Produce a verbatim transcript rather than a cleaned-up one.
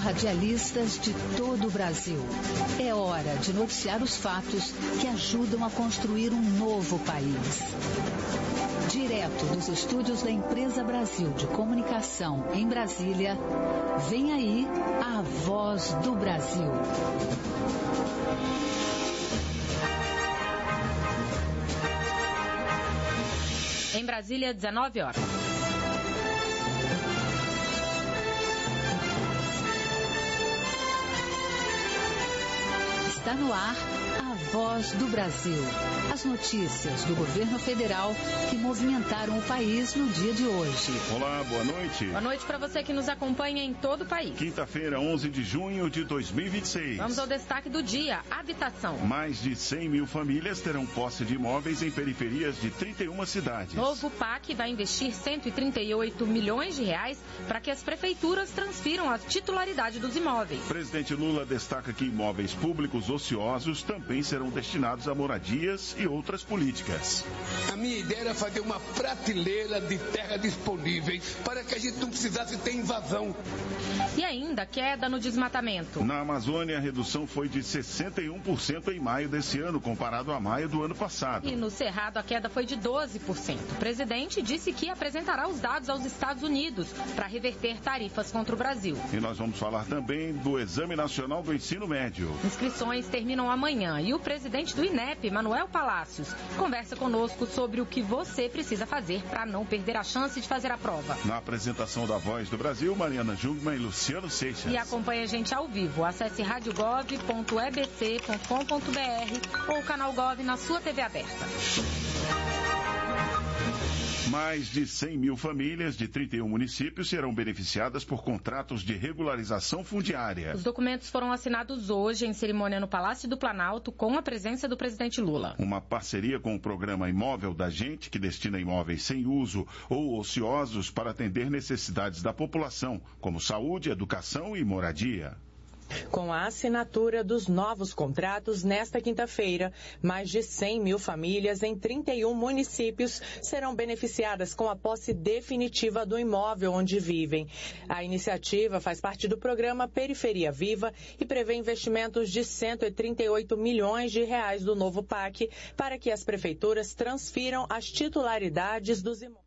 radialistas de todo o Brasil. É hora de noticiar os fatos que ajudam a construir um novo país. Direto dos estúdios da Empresa Brasil de Comunicação em Brasília, vem aí a Voz do Brasil. Em Brasília, dezenove horas. Está no ar a Voz do Brasil. As notícias do governo federal que movimentaram o país no dia de hoje. Olá, boa noite. Boa noite para você que nos acompanha em todo o país. Quinta-feira, onze de junho de dois mil e vinte e seis. Vamos ao destaque do dia: habitação. Mais de cem mil famílias terão posse de imóveis em periferias de trinta e uma cidades. Novo P A C vai investir cento e trinta e oito milhões de reais para que as prefeituras transfiram a titularidade dos imóveis. Presidente Lula destaca que imóveis públicos ociosos também serão destinados a moradias e outras políticas. A minha ideia era fazer uma prateleira de terra disponível para que a gente não precisasse ter invasão. E ainda queda no desmatamento. Na Amazônia, a redução foi de sessenta e um por cento em maio desse ano, comparado a maio do ano passado. E no Cerrado, a queda foi de doze por cento. O presidente disse que apresentará os dados aos Estados Unidos para reverter tarifas contra o Brasil. E nós vamos falar também do Exame Nacional do Ensino Médio. Inscrições terminam amanhã e o presidente do I N E P, Manuel Palácios, conversa conosco sobre o que você precisa fazer para não perder a chance de fazer a prova. Na apresentação da Voz do Brasil, Mariana Jungmann e Luciano Seixas. E acompanhe a gente ao vivo. Acesse rádio gov ponto e b c ponto com ponto b r ou o canal Gov na sua T V aberta. Mais de cem mil famílias de trinta e um municípios serão beneficiadas por contratos de regularização fundiária. Os documentos foram assinados hoje em cerimônia no Palácio do Planalto com a presença do presidente Lula. Uma parceria com o programa Imóvel da Gente, que destina imóveis sem uso ou ociosos para atender necessidades da população, como saúde, educação e moradia. Com a assinatura dos novos contratos, nesta quinta-feira, mais de cem mil famílias em trinta e um municípios serão beneficiadas com a posse definitiva do imóvel onde vivem. A iniciativa faz parte do programa Periferia Viva e prevê investimentos de cento e trinta e oito milhões de reais do novo P A C para que as prefeituras transfiram as titularidades dos imóveis.